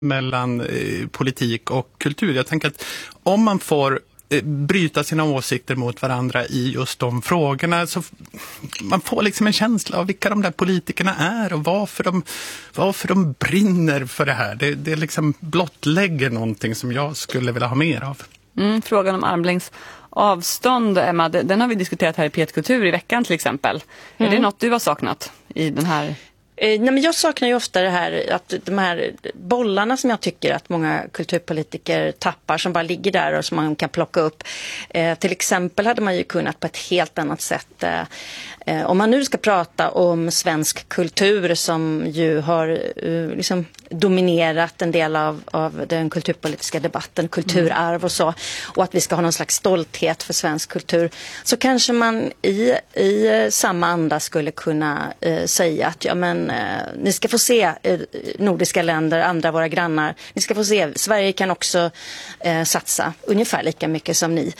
mellan politik och kultur. Jag tänker att om man får bryta sina åsikter mot varandra i just de frågorna, så man får liksom en känsla av vilka de där politikerna är och varför de brinner för det här. Det liksom blottlägger någonting som jag skulle vilja ha mer av. Frågan om armlängds avstånd, Emma, den har vi diskuterat här i P1 Kultur i veckan till exempel. Är det något du har saknat i den här? Nej, men jag saknar ju ofta det här, att de här bollarna som jag tycker att många kulturpolitiker tappar, som bara ligger där och som man kan plocka upp. Till exempel hade man ju kunnat på ett helt annat sätt, om man nu ska prata om svensk kultur som ju har liksom dominerat en del av den kulturpolitiska debatten, kulturarv och så, och att vi ska ha någon slags stolthet för svensk kultur, så kanske man i samma anda skulle kunna säga att ni ska få se nordiska länder, andra våra grannar, ni ska få se, Sverige kan också satsa ungefär lika mycket som ni.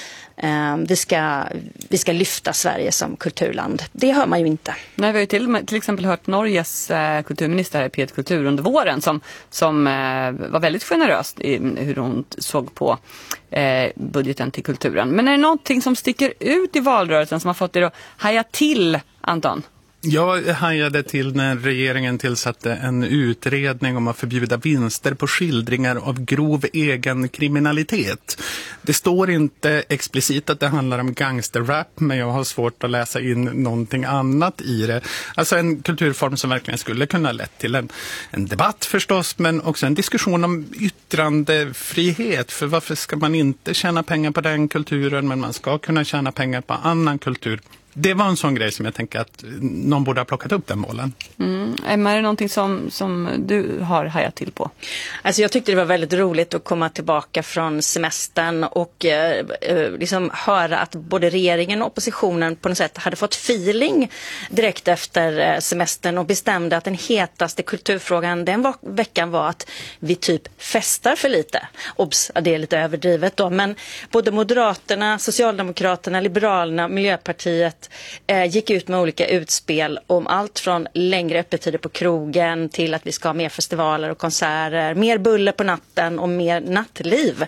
Vi ska lyfta Sverige som kulturland. Det hör man ju inte. Nej, vi har ju till exempel hört Norges kulturminister här i P1 Kultur under våren som var väldigt generös i hur hon såg på budgeten till kulturen. Men är det någonting som sticker ut i valrörelsen som har fått er att haja till, Anton? Jag hajade till när regeringen tillsatte en utredning om att förbjuda vinster på skildringar av grov egen kriminalitet. Det står inte explicit att det handlar om gangsterrap, men jag har svårt att läsa in någonting annat i det. Alltså en kulturform som verkligen skulle kunna lett till en debatt förstås, men också en diskussion om yttrandefrihet. För varför ska man inte tjäna pengar på den kulturen, men man ska kunna tjäna pengar på annan kultur? Det var en sån grej som jag tänker att någon borde ha plockat upp den målen. Emma, är det någonting som du har hajat till på? Alltså jag tyckte det var väldigt roligt att komma tillbaka från semestern och liksom höra att både regeringen och oppositionen på något sätt hade fått feeling direkt efter semestern och bestämde att den hetaste kulturfrågan den veckan var att vi typ festar för lite. Obs, det är lite överdrivet då, men både Moderaterna, Socialdemokraterna, Liberalerna, Miljöpartiet gick ut med olika utspel om allt från längre öppettider på krogen till att vi ska ha mer festivaler och konserter, mer buller på natten och mer nattliv.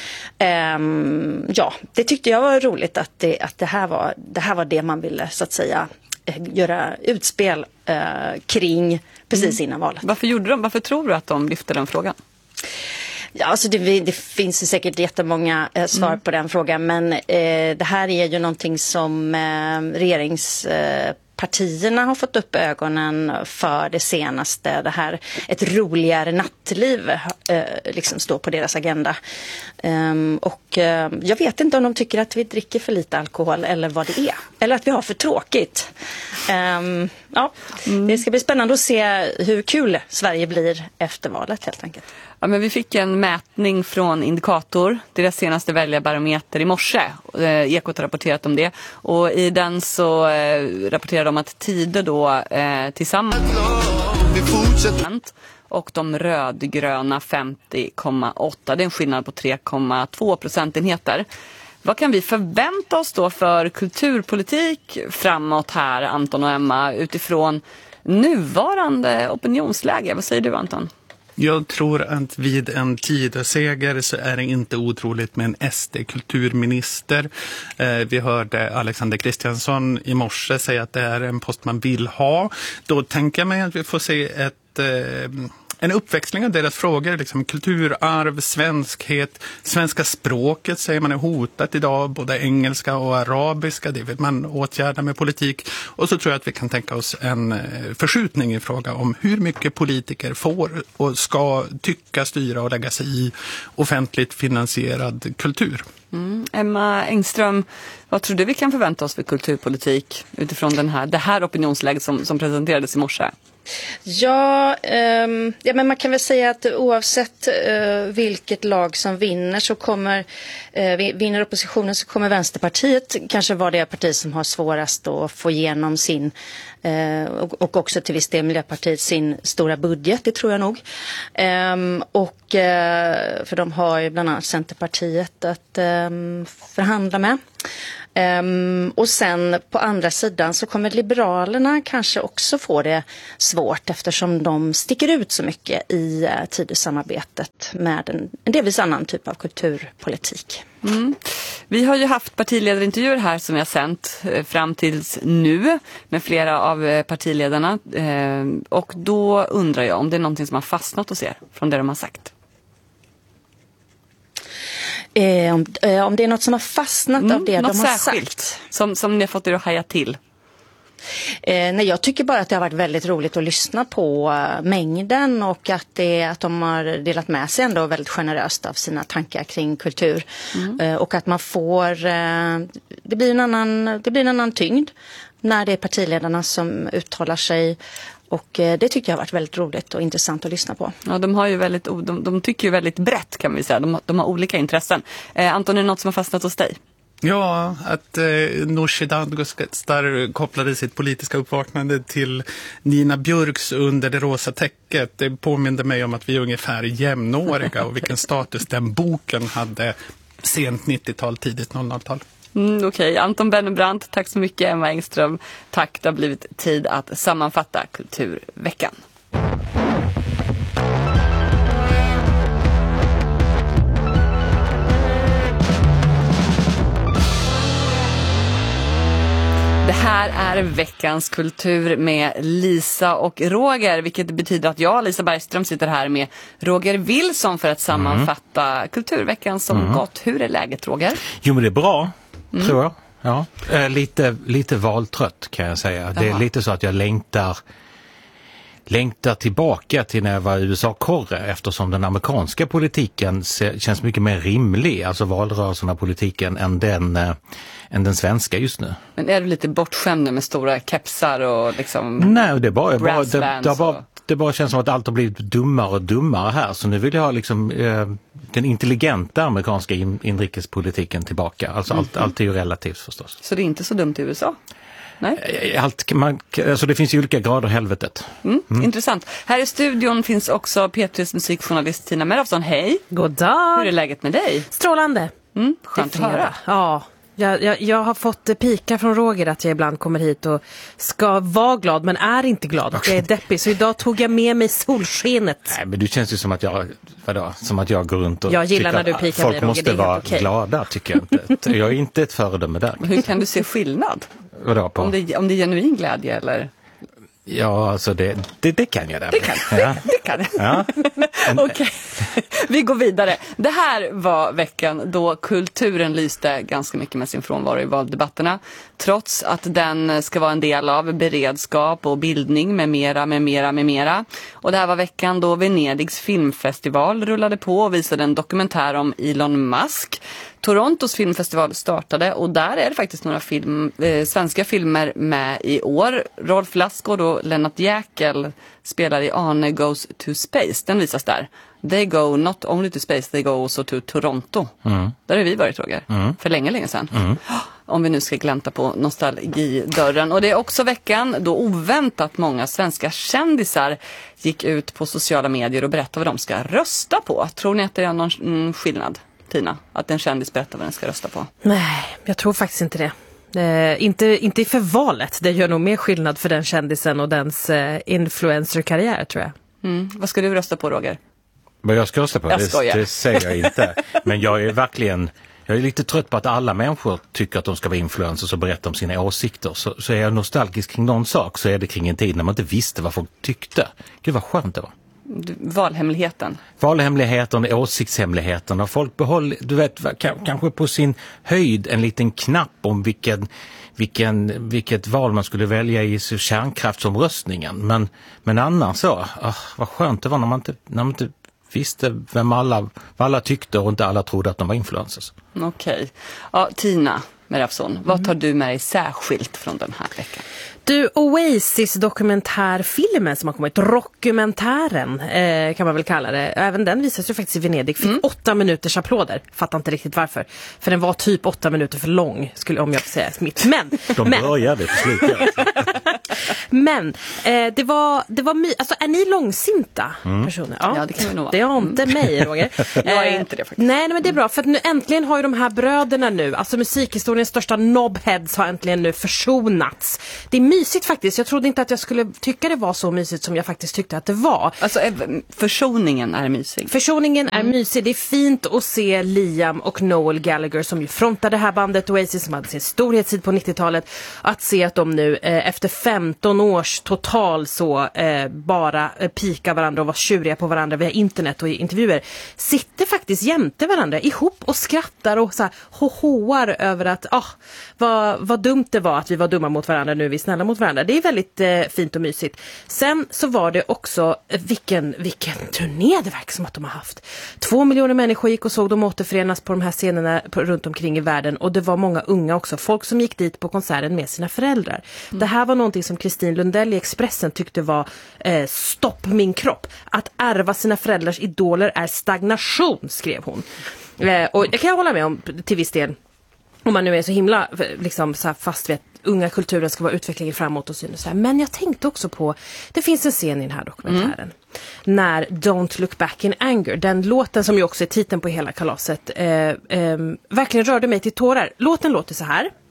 Det tyckte jag var roligt att det här var det man ville så att säga göra utspel kring precis innan valet. Varför tror du att de lyfter den frågan? Ja, alltså det finns säkert jättemånga svar på den frågan, men det här är ju någonting som regeringspartierna har fått upp ögonen för det senaste. Det här, ett roligare nattliv liksom står på deras agenda. Jag vet inte om de tycker att vi dricker för lite alkohol eller vad det är. Eller att vi har för tråkigt. Det ska bli spännande att se hur kul Sverige blir efter valet helt enkelt. Ja, men vi fick en mätning från Indikator, deras senaste väljarbarometer i morse. Ekot har rapporterat om det. Och i den så rapporterar de att Tider då tillsammans och de rödgröna 50,8. Det är en skillnad på 3,2 procentenheter. Vad kan vi förvänta oss då för kulturpolitik framåt här, Anton och Emma, utifrån nuvarande opinionsläge? Vad säger du, Anton? Jag tror att vid en Tidöseger så är det inte otroligt med en SD-kulturminister. Vi hörde Alexander Kristiansson i morse säga att det är en post man vill ha. Då tänker jag mig att vi får se en uppväxling av deras frågor, liksom kulturarv, svenskhet, svenska språket säger man är hotat idag, både engelska och arabiska, det vill man åtgärda med politik. Och så tror jag att vi kan tänka oss en förskjutning i fråga om hur mycket politiker får och ska tycka, styra och lägga sig i offentligt finansierad kultur. Emma Engström, vad tror du vi kan förvänta oss för kulturpolitik utifrån det här opinionsläget som presenterades i morse? Ja, men man kan väl säga att oavsett vilket lag som vinner så vinner oppositionen så kommer Vänsterpartiet kanske vara det parti som har svårast att få igenom sin Och också till viss del Miljöpartiet sin stora budget, det tror jag nog. För de har ju bland annat Centerpartiet att förhandla med. Och sen på andra sidan så kommer Liberalerna kanske också få det svårt eftersom de sticker ut så mycket i Tidösamarbetet med en delvis annan typ av kulturpolitik. Vi har ju haft partiledarintervjuer här som vi har sänt fram tills nu med flera av partiledarna och då undrar jag om det är någonting som har fastnat hos er från det de har sagt. Om det är något som har fastnat av det de har sagt. Som ni har fått er att haja till. Nej, jag tycker bara att det har varit väldigt roligt att lyssna på mängden och att de har delat med sig ändå väldigt generöst av sina tankar kring kultur. Och att man får, det blir en annan tyngd när det är partiledarna som uttalar sig. Och det tycker jag har varit väldigt roligt och intressant att lyssna på. Ja, de har ju de tycker ju väldigt brett kan vi säga. De har olika intressen. Anton, är det något som har fastnat hos dig? Ja, att Nooshi Dadgostar kopplade sitt politiska uppvaknande till Nina Björks Under det rosa täcket. Det påminner mig om att vi är ungefär jämnåriga och vilken status den boken hade sent 90-tal, tidigt 00-tal. Okej. Anton Bennebrant, tack så mycket. Emma Engström, tack. Det har blivit tid att sammanfatta Kulturveckan. Det här är veckans kultur med Lisa och Roger, vilket betyder att jag, Lisa Bergström, sitter här med Roger Wilson för att sammanfatta Kulturveckan som gått. Hur är läget, Roger? Jo, men det är bra, tror jag. Ja. Lite valtrött kan jag säga. Jaha. Det är lite så att jag längtar tillbaka till när jag var USA-korre eftersom den amerikanska politiken känns mycket mer rimlig, alltså valrörelserna politiken än den svenska just nu. Men är du lite bortskämd med stora kepsar och liksom... Nej, det bara känns som att allt har blivit dummare och dummare här, så nu vill jag ha liksom den intelligenta amerikanska inrikespolitiken tillbaka. Alltså allt är ju relativt förstås. Så det är inte så dumt i USA? Nej. Alltså det finns ju olika grader helvetet. Intressant. Här i studion finns också P3s musikjournalist Tina Merafsson. Hej! God dag! Hur är läget med dig? Strålande. Skönt att höra. Ja. Jag har fått pika från Roger att jag ibland kommer hit och ska vara glad men är inte glad. Jag är deppig, så idag tog jag med mig solskenet. Nej, men du känns ju som att jag går runt och jag gillar när du pikar folk mig, Roger, måste vara glada, tycker jag inte. Jag är inte ett föredöme där. Hur kan du se skillnad? Vadå på? Om det är genuin glädje eller... Ja, alltså det kan jag där. Det kan jag. Okej, vi går vidare. Det här var veckan då kulturen lyste ganska mycket med sin frånvaro i valdebatterna. Trots att den ska vara en del av beredskap och bildning med mera. Och det här var veckan då Venedigs filmfestival rullade på och visade en dokumentär om Elon Musk. Torontos filmfestival startade och där är det faktiskt några svenska filmer med i år. Rolf Lassgård och Lennart Jäkel spelar i Arne Goes to Space. Den visas där. They go not only to space, they go also to Toronto. Där har vi varit, Roger. För länge sedan. Om vi nu ska glänta på nostalgidörren. Och det är också veckan då oväntat många svenska kändisar gick ut på sociala medier och berättade vad de ska rösta på. Tror ni att det är någon skillnad, Tina? Att en kändis berättar vad den ska rösta på? Nej, jag tror faktiskt inte det. Inte för valet. Det gör nog mer skillnad för den kändisen och dens influencer-karriär, tror jag. Vad ska du rösta på, Roger? Vad jag ska rösta på? Det säger jag inte. Men jag är lite trött på att alla människor tycker att de ska vara influencers och berätta om sina åsikter. Så är jag nostalgisk kring någon sak, så är det kring en tid när man inte visste vad folk tyckte. Gud vad skönt det var. Valhemligheten, åsiktshemligheten, och folk behåller, du vet, kanske på sin höjd en lliten knapp om vilket val man skulle välja i kärnkraftsomröstningen. Men annars så, vad skönt det var när man inte visste vad alla tyckte och inte alla trodde att de var influencers. Okej. Ja, Tina Merafson, vad tar du med dig särskilt från den här veckan? Du, Oasis-dokumentärfilmen som har kommit, rockumentären kan man väl kalla det. Även den visas ju faktiskt i Venedig. Fick 8 minuters applåder. Fattar inte riktigt varför. För den var typ 8 minuter för lång, om jag får säga mitt. De började till slut. Men det var alltså är ni långsinta personer? Ja, det kan vi nog vara. Det har inte mig, Roger. Jag är inte det faktiskt. Nej, men det är bra. För att nu äntligen har ju de här bröderna nu, alltså musikhistoriens största knobheads har äntligen nu försonats. Det är mysigt faktiskt. Jag trodde inte att jag skulle tycka det var så mysigt som jag faktiskt tyckte att det var. Alltså försoningen är mysig. Försoningen är mysig. Det är fint att se Liam och Noel Gallagher som ju frontade det här bandet Oasis som hade sin storhetstid på 90-talet. Att se att de nu efter 15 års total så bara pikar varandra och var tjuriga på varandra via internet och i intervjuer. Sitter faktiskt jämte varandra ihop och skrattar och så här hohoar över att vad dumt det var att vi var dumma mot varandra, nu är vi snälla mot varandra. Det är väldigt fint och mysigt. Sen så var det också vilken turné det verkar som att de har haft. 2 miljoner människor gick och såg dem återförenas på de här scenerna runt omkring i världen, och det var många unga också. Folk som gick dit på konserten med sina föräldrar. Det här var någonting som Kristin Lundell i Expressen tyckte var stopp min kropp. Att ärva sina föräldrars idoler är stagnation, skrev hon. Och jag kan hålla med om till viss del, om man nu är så himla liksom, så här fast vid att unga kulturen ska vara utvecklingen framåt och så här. Men jag tänkte också på, det finns en scen i den här dokumentären när Don't Look Back in Anger, den låten som ju också är titeln på hela kalaset, verkligen rörde mig till tårar. Låten låter så här.